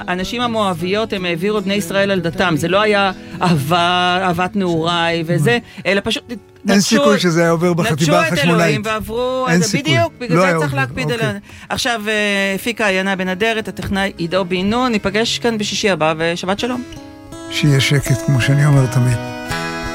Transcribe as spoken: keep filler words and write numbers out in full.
האנשים המואביות, הם העבירו את בני ישראל על דתם. זה לא היה אהבה, אהבת נעוריי וזה, אלא פשוט אין סיכוי שזה היה עובר בחטיבה החשמונאית. נטשו את אלוהים ועברו, בדיוק, בגלל זה צריך להקפיד עליהם. עכשיו, הפיקה עיינה בן אדרת, הטכנאי עידו בן נון, ניפגש כאן בשישי הבא, ושבת שלום. שיהיה שקט, כמו שאני אומר תמיד.